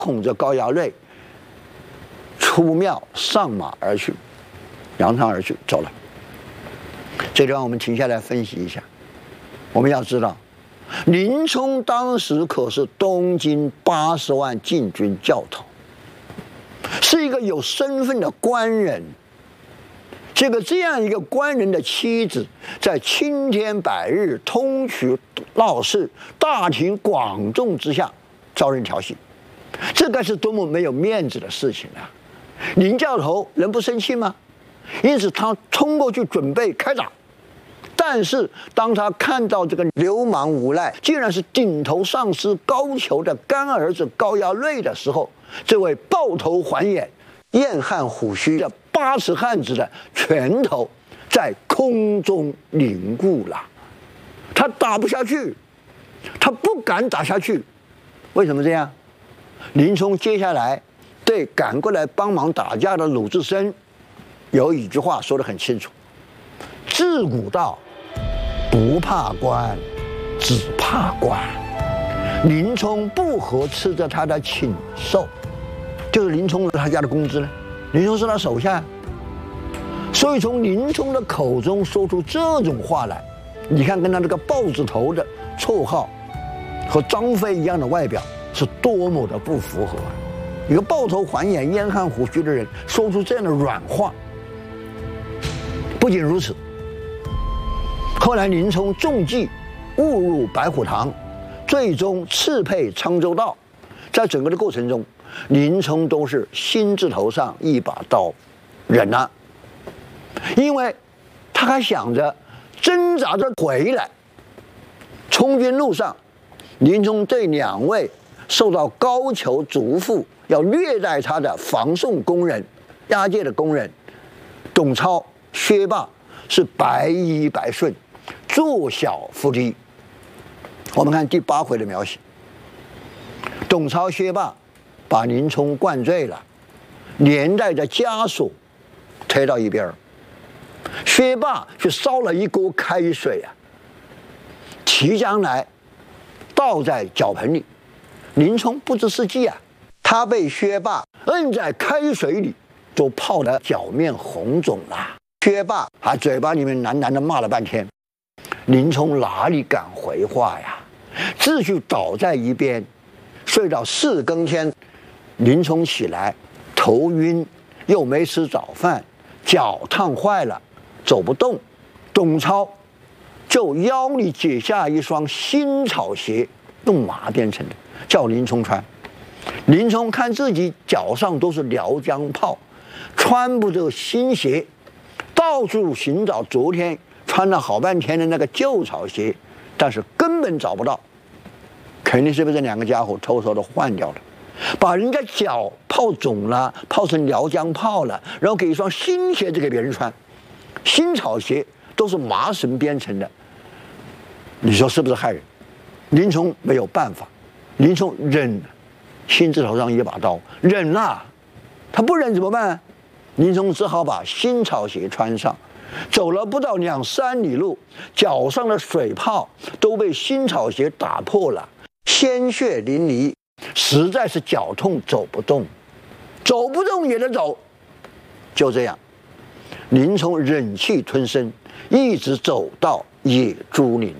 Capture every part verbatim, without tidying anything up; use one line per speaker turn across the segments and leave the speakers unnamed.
恐着高衙瑞出庙上马而去，扬长而去，走了。这地方我们停下来分析一下。我们要知道，林冲当时可是东京八十万禁军教头，是一个有身份的官人。这个这样一个官人的妻子，在青天白日、通衢闹市、大庭广众之下遭人调戏，这该是多么没有面子的事情啊！林教头能不生气吗？因此他冲过去准备开打，但是当他看到这个流氓无赖竟然是顶头上司高俅的干儿子高衙瑞的时候，这位抱头环眼、燕汉虎须的八尺汉子的拳头在空中凝固了，他打不下去，他不敢打下去。为什么这样？林冲接下来对赶过来帮忙打架的鲁智深有一句话说得很清楚：自古道不怕官，只怕官。林冲不合吃着他的请寿，就是林冲他家的工资呢。林冲是他手下，所以从林冲的口中说出这种话来，你看跟他这个豹子头的绰号和张飞一样的外表是多么的不符合啊！一个抱头环眼、燕汉虎须的人说出这样的软话。不仅如此，后来林冲中计误入白虎堂，最终刺配沧州道，在整个的过程中，林冲都是心字头上一把刀，忍了，因为他还想着挣扎着回来。充军路上，林冲对两位受到高俅嘱咐要虐待他的防送工人、押解的工人董超、薛霸是百依百顺，坐小伏低。我们看第八回的描写，董超、薛霸把林冲灌醉了，连带着枷锁推到一边。薛霸去烧了一锅开水啊，提将来倒在脚盆里。林冲不知是计啊，他被薛霸摁在开水里，都泡得脚面红肿了。薛霸还嘴巴里面喃喃地骂了半天，林冲哪里敢回话呀？自去倒在一边，睡到四更天。林冲起来，头晕，又没吃早饭，脚烫坏了，走不动。董超就腰里解下一双新草鞋，用麻编成的，叫林冲穿。林冲看自己脚上都是辽江泡，穿不着新鞋，到处寻找昨天穿了好半天的那个旧草鞋，但是根本找不到，肯定是被这两个家伙偷偷的换掉了，把人家脚泡肿了，泡成辽江泡了，然后给一双新鞋子给别人穿，新草鞋都是麻绳编成的，你说是不是害人？林冲没有办法，林冲忍了，心字头上一把刀，忍了，他不忍怎么办？林冲只好把新草鞋穿上，走了不到两三里路，脚上的水泡都被新草鞋打破了，鲜血淋漓，实在是脚痛走不动，走不动也得走。就这样，林冲忍气吞声，一直走到野猪林。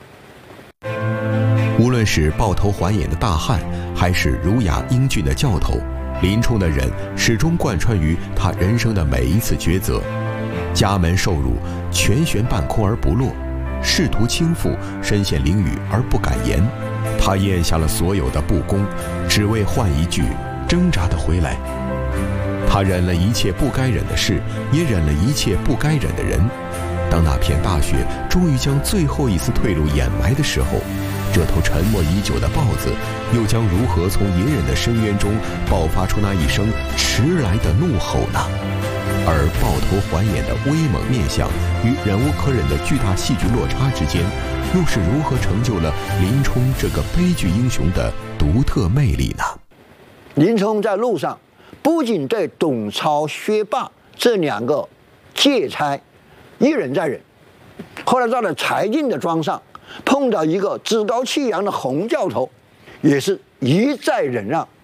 无论是抱头环眼的大汉，还是儒雅英俊的教头，林冲的忍始终贯穿于他人生的每一次抉择。家门受辱，权悬半空而不落；仕途倾覆，身陷囹圄而不敢言。他咽下了所有的不公，只为换一句挣扎的回来。他忍了一切不该忍的事，也忍了一切不该忍的人。当那片大雪终于将最后一丝退路掩埋的时候，这头沉默已久的豹子又将如何从隐忍的深渊中爆发出那一声迟来的怒吼呢？而抱头环眼的威猛面相与忍无可忍的巨大戏剧落差之间，又是如何成就了林冲这个悲剧英雄的独特魅力呢？
林冲在路上不仅对董超、薛霸这两个借差一忍再忍，后来到了柴进的庄上，碰到一个趾高气扬的洪教头，也是一再忍让，